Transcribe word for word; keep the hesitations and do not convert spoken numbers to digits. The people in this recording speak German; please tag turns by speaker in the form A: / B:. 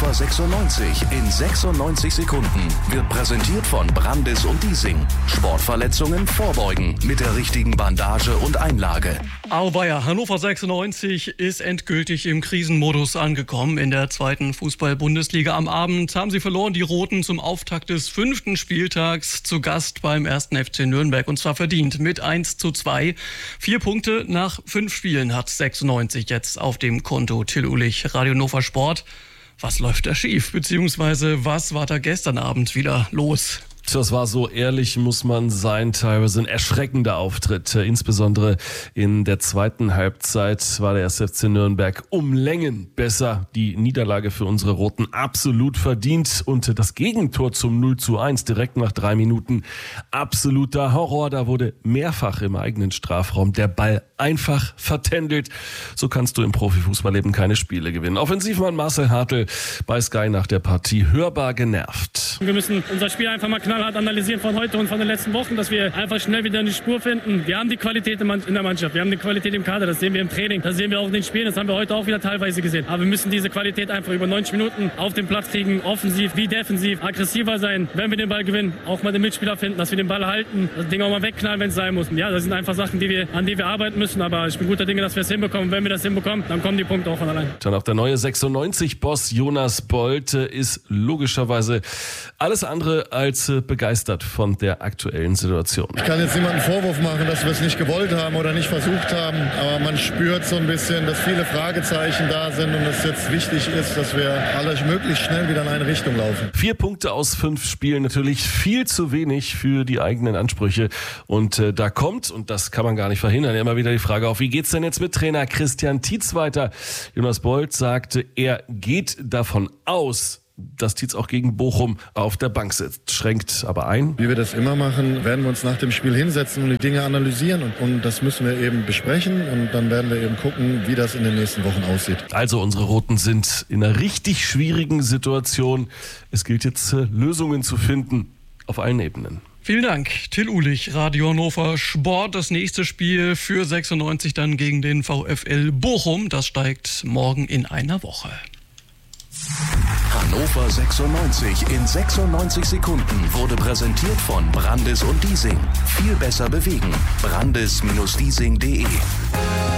A: Hannover sechsundneunzig in sechsundneunzig Sekunden wird präsentiert von Brandis und Diesing. Sportverletzungen vorbeugen mit der richtigen Bandage und Einlage.
B: Auweia, Hannover sechsundneunzig ist endgültig im Krisenmodus angekommen in der zweiten Fußball-Bundesliga. Am Abend haben sie verloren, die Roten, zum Auftakt des fünften Spieltags zu Gast beim ersten F C Nürnberg. Und zwar verdient mit eins zu zwei. Vier Punkte nach fünf Spielen hat sechsundneunzig jetzt auf dem Konto. Till Ulich, Radio Hannover Sport. Was läuft da schief? Beziehungsweise was war da gestern Abend wieder los?
C: Das war, so ehrlich muss man sein, teilweise ein erschreckender Auftritt. Insbesondere in der zweiten Halbzeit war der erste F C Nürnberg um Längen besser. Die Niederlage für unsere Roten absolut verdient. Und das Gegentor zum null zu eins direkt nach drei Minuten absoluter Horror. Da wurde mehrfach im eigenen Strafraum der Ball einfach vertändelt. So kannst du im Profifußball eben keine Spiele gewinnen. Offensivmann Marcel Hartl bei Sky nach der Partie hörbar genervt.
D: Wir müssen unser Spiel einfach mal knallhart analysieren von heute und von den letzten Wochen, dass wir einfach schnell wieder eine Spur finden. Wir haben die Qualität in der Mannschaft, wir haben die Qualität im Kader, das sehen wir im Training, das sehen wir auch in den Spielen, das haben wir heute auch wieder teilweise gesehen. Aber wir müssen diese Qualität einfach über neunzig Minuten auf den Platz kriegen, offensiv wie defensiv, aggressiver sein, wenn wir den Ball gewinnen, auch mal den Mitspieler finden, dass wir den Ball halten, das Ding auch mal wegknallen, wenn es sein muss. Ja, das sind einfach Sachen, die wir, an die wir arbeiten müssen, aber ich bin guter Dinge, dass wir es hinbekommen. Wenn wir das hinbekommen, dann kommen die Punkte auch von allein.
C: Dann auch der neue sechsundneunzig-Boss Jonas Bolt ist logischerweise alles andere als begeistert von der aktuellen Situation.
E: Ich kann jetzt niemandem Vorwurf machen, dass wir es nicht gewollt haben oder nicht versucht haben, aber man spürt so ein bisschen, dass viele Fragezeichen da sind und es jetzt wichtig ist, dass wir alle möglichst schnell wieder in eine Richtung laufen.
C: Vier Punkte aus fünf Spielen, natürlich viel zu wenig für die eigenen Ansprüche. Und äh, da kommt, und das kann man gar nicht verhindern, immer wieder die Frage auf, wie geht's denn jetzt mit Trainer Christian Tietz weiter? Jonas Bolt sagte, er geht davon aus, dass Tietz auch gegen Bochum auf der Bank sitzt, schränkt aber ein.
E: Wie wir das immer machen, werden wir uns nach dem Spiel hinsetzen und die Dinge analysieren und, und das müssen wir eben besprechen und dann werden wir eben gucken, wie das in den nächsten Wochen aussieht.
C: Also unsere Roten sind in einer richtig schwierigen Situation. Es gilt jetzt, Lösungen zu finden auf allen Ebenen.
B: Vielen Dank, Till Ulich, Radio Hannover Sport. Das nächste Spiel für sechsundneunzig dann gegen den VfL Bochum. Das steigt morgen in einer Woche.
A: Hannover sechsundneunzig in sechsundneunzig Sekunden wurde präsentiert von Brandis und Diesing. Viel besser bewegen. Brandis Diesing punkt de